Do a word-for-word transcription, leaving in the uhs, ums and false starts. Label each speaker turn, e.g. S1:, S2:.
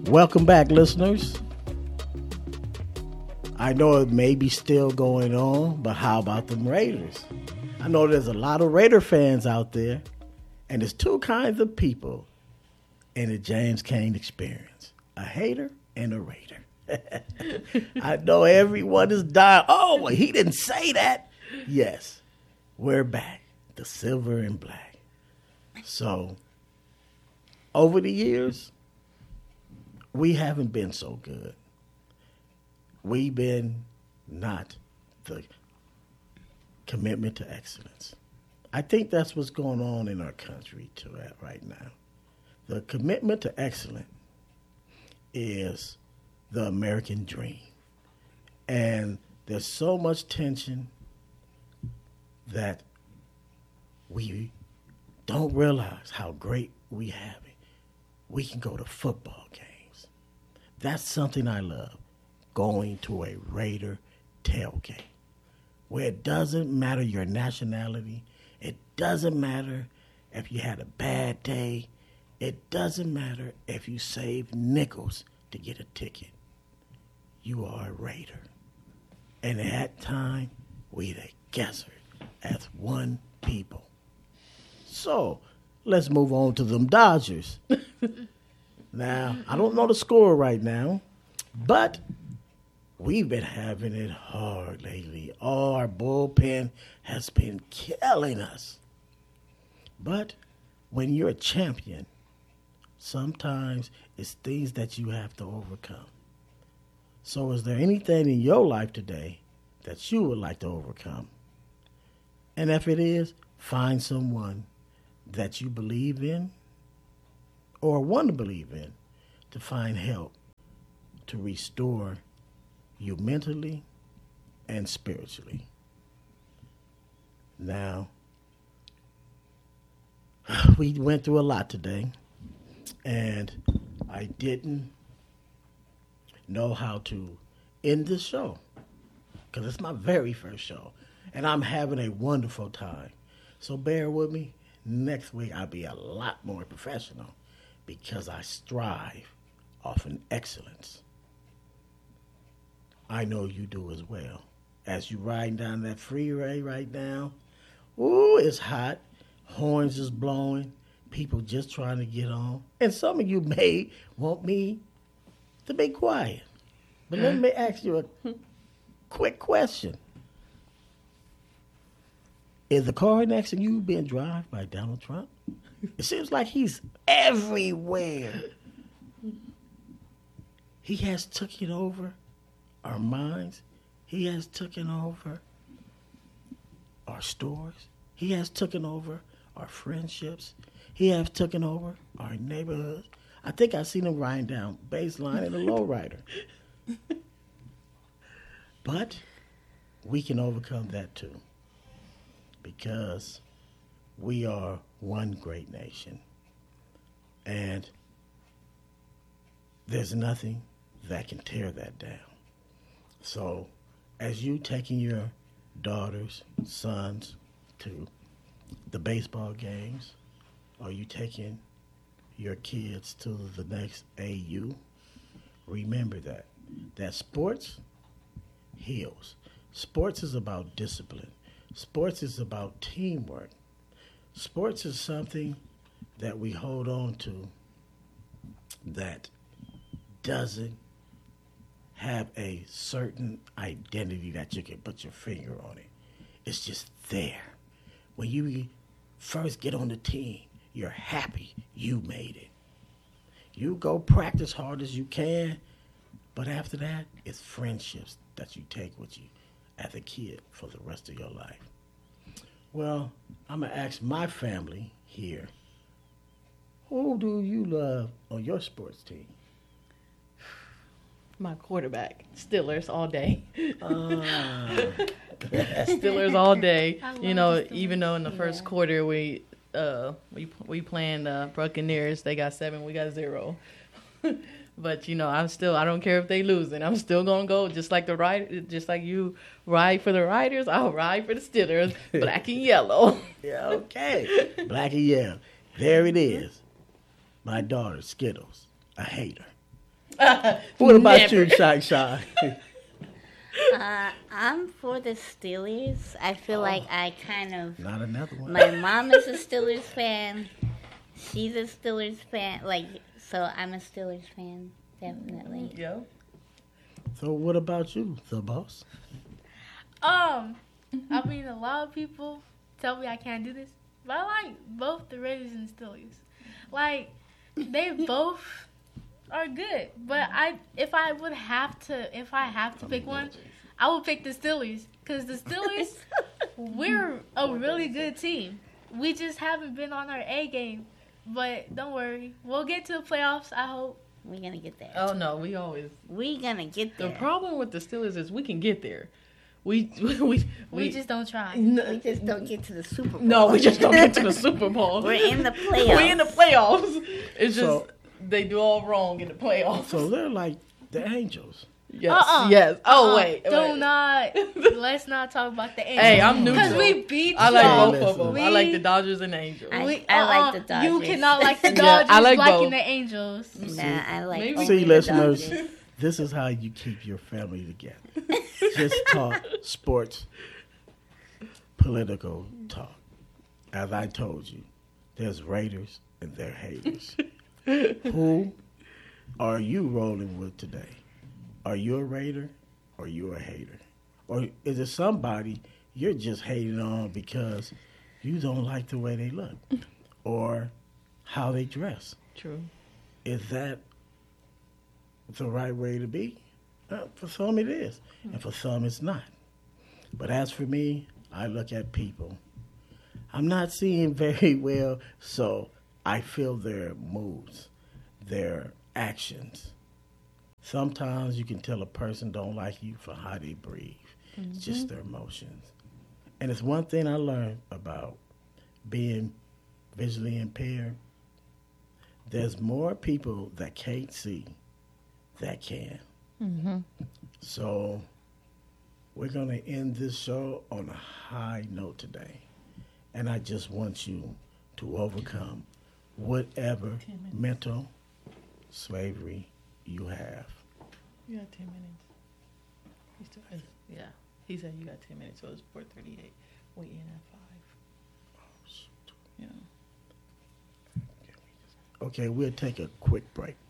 S1: Welcome back, listeners. I know it may be still going on, but how about them Raiders? I know there's a lot of Raider fans out there, and there's two kinds of people in the James Cain experience, a hater and a Raider. I know everyone is dying. Oh, well, he didn't say that. Yes, we're back, the silver and black. So, over the years, we haven't been so good. We've been not the commitment to excellence. I think that's what's going on in our country to right now. The commitment to excellence is the American dream. And there's so much tension that we don't realize how great we have it. We can go to football games. That's something I love, going to a Raider tailgate, where it doesn't matter your nationality. It doesn't matter if you had a bad day. It doesn't matter if you saved nickels to get a ticket. You are a Raider. And at that time, we together as one people. So, let's move on to them Dodgers. Now, I don't know the score right now, but we've been having it hard lately. Oh, our bullpen has been killing us. But when you're a champion, sometimes it's things that you have to overcome. So is there anything in your life today that you would like to overcome? And if it is, find someone that you believe in or want to believe in to find help to restore you mentally and spiritually. Now, we went through a lot today, and I didn't know how to end this show because it's my very first show, and I'm having a wonderful time. So bear with me. Next week, I'll be a lot more professional because I strive off an excellence. I know you do as well. As you riding down that freeway right now, ooh, it's hot. Horns is blowing. People just trying to get on. And some of you may want me to be quiet. But let me ask you a quick question. Is the car next to you being driven by Donald Trump? It seems like he's everywhere. He has taken over our minds. He has taken over our stores. He has taken over our friendships. He has taken over our neighborhoods. I think I seen him riding down baseline in a lowrider. But we can overcome that too, because we are one great nation. And there's nothing that can tear that down. So as you taking your daughters, sons to the baseball games, or you taking your kids to the next A U, remember that. That sports heals. Sports is about discipline. Sports is about teamwork. Sports is something that we hold on to that doesn't have a certain identity that you can put your finger on it. It's just there. When you first get on the team, you're happy you made it. You go practice hard as you can, but after that, it's friendships that you take with you as a kid for the rest of your life. Well, I'm going to ask my family here, who do you love on your sports team?
S2: My quarterback, Steelers all day.
S1: Uh,
S2: Steelers all day. You know, even though in the
S3: Yeah.
S2: first quarter we uh we we playing the Buccaneers, they got seven, we got zero. But you know, I'm still I don't care if they losing. I'm still gonna go just like the ride, just like you ride for the Riders. I'll ride for the Steelers, black and yellow.
S1: yeah, okay. Black and yellow. There it is. My daughter, Skittles, a hater. What about
S2: Never.
S1: you, Shy Shy?
S3: Uh, I'm for the Steelers. I feel
S1: Oh.
S3: like I kind of.
S1: Not another one.
S3: My mom is a Steelers fan. She's a Steelers fan. Like, so I'm a Steelers fan, definitely.
S2: Yeah.
S1: So what about you, the boss?
S4: Um, I mean, a lot of people tell me I can't do this, but I like both the Raiders and Steelers. Like, they both are good, but I, if I would have to, if I have to pick one, I would pick the Steelers, because the Steelers, we're a really good team. We just haven't been on our A game, but don't worry, we'll get to the playoffs. I hope.
S3: We're gonna get there.
S2: Oh no, we always.
S3: We're gonna get
S2: The
S3: there.
S2: problem with the Steelers is we can get there. We we we,
S4: We just don't try.
S3: We just don't get to the Super Bowl.
S2: no, we just don't get to the Super Bowl.
S3: We're in the playoffs.
S2: We in the playoffs. It's just
S1: So-
S2: they do all wrong in the playoffs.
S1: So they're like the Angels.
S2: yes,
S4: Uh-uh.
S2: yes. Oh
S4: Uh-uh.
S2: wait,
S4: do
S2: wait.
S4: not. Let's not talk about the Angels.
S2: Hey, I'm
S4: because
S2: neutral.
S4: we beat
S2: I like
S4: y'all.
S2: both of them.
S4: We,
S2: I like the Dodgers and Angels.
S3: I-
S4: we,
S3: I like
S4: uh-uh,
S3: the Dodgers.
S4: You cannot like the
S2: Yeah,
S4: Dodgers
S2: I like
S4: liking
S2: both.
S4: the Angels.
S3: Nah, I like.
S2: Maybe-
S3: only
S1: See,
S3: the
S1: listeners,
S3: Dodgers.
S1: this is how you keep your family together. Just talk sports, political talk. As I told you, there's Raiders and there haters. Who are you rolling with today? Are you a Raider or you a hater? Or is it somebody you're just hating on because you don't like the way they look or how they dress?
S2: True.
S1: Is that the right way to be? Uh, for some it is, and for some it's not. But as for me, I look at people. I'm not seeing very well, so I feel their moods, their actions. Sometimes you can tell a person don't like you for how they breathe. It's just their emotions. And it's one thing I learned about being visually impaired. There's more people that can't see that can.
S2: Mm-hmm.
S1: So we're going to end this show on a high note today. And I just want you to overcome whatever mental slavery you have.
S2: You got ten minutes. He still has, yeah. He said you got ten minutes, so it's four thirty-eight. We in at five. Yeah.
S1: Okay, we'll take a quick break.